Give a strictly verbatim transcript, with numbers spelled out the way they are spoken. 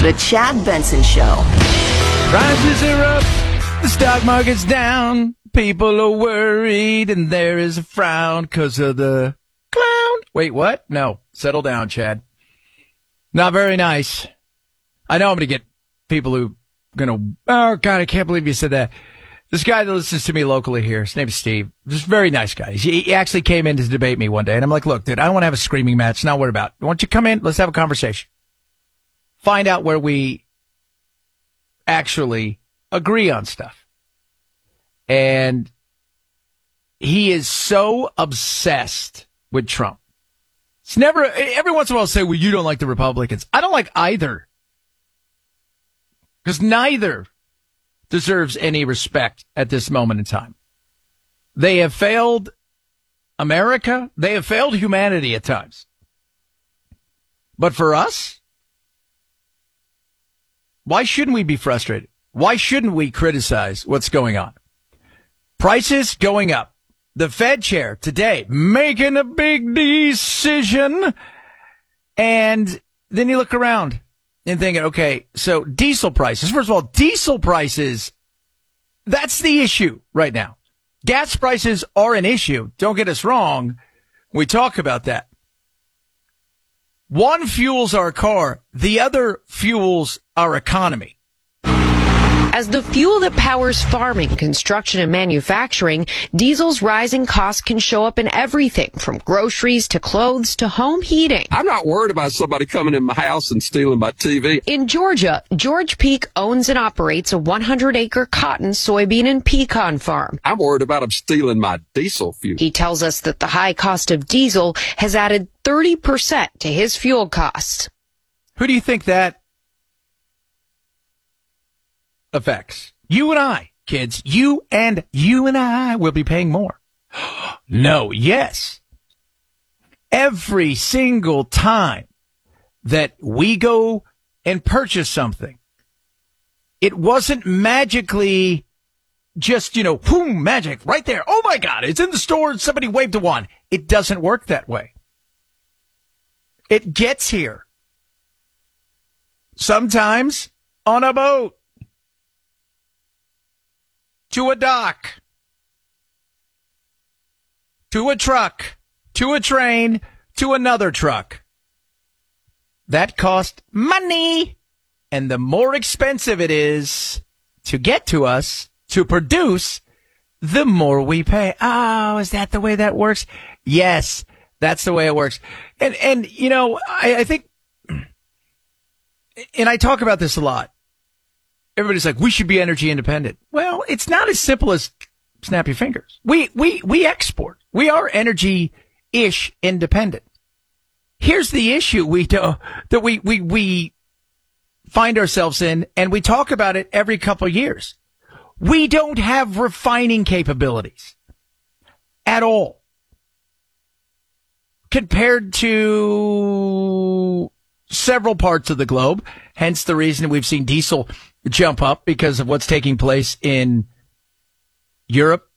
The Chad Benson Show. Prices are up. The stock market's down. People are worried, and there is a frown because of the clown. Wait, what? No. Settle down, Chad. Not very nice. I know I'm going to get people who are going to, oh, God, I can't believe you said that. This guy that listens to me locally here, his name is Steve. Just a very nice guy. He, he actually came in to debate me one day, and I'm like, look, dude, I don't want to have a screaming match. Not what about. Why don't you come in? Let's have a conversation. Find out where we actually agree on stuff. And he is so obsessed with Trump. It's never, every once in a while I'll say, well, you don't like the Republicans. I don't like either. Because neither deserves any respect at this moment in time. They have failed America. They have failed humanity at times. But for us, why shouldn't we be frustrated? Why shouldn't we criticize what's going on? Prices going up. The Fed chair today making a big decision. And then you look around and thinking, okay, so diesel prices. First of all, diesel prices, that's the issue right now. Gas prices are an issue. Don't get us wrong. We talk about that. One fuels our car. The other fuels our economy. As the fuel that powers farming, construction, and manufacturing, diesel's rising costs can show up in everything from groceries to clothes to home heating. I'm not worried about somebody coming in my house and stealing my T V. In Georgia, George Peak owns and operates a one hundred acre cotton, soybean, and pecan farm. I'm worried about them stealing my diesel fuel. He tells us that the high cost of diesel has added thirty percent to his fuel costs. Who do you think that affects? You and I, kids. You and you and I will be paying more. No, yes. Every single time that we go and purchase something, it wasn't magically just, you know, boom, magic right there. Oh, my God, it's in the store and somebody waved a wand. It doesn't work that way. It gets here. Sometimes on a boat. To a dock, to a truck, to a train, to another truck. That cost money. And the more expensive it is to get to us, to produce, the more we pay. Oh, is that the way that works? Yes, that's the way it works. And, and you know, I, I think, and I talk about this a lot. Everybody's like, we should be energy independent. Well, it's not as simple as snap your fingers. We, we, we export. We are energy-ish independent. Here's the issue we do, that we, we, we find ourselves in, and we talk about it every couple of years. We don't have refining capabilities at all compared to several parts of the globe. Hence the reason we've seen diesel jump up because of what's taking place in Europe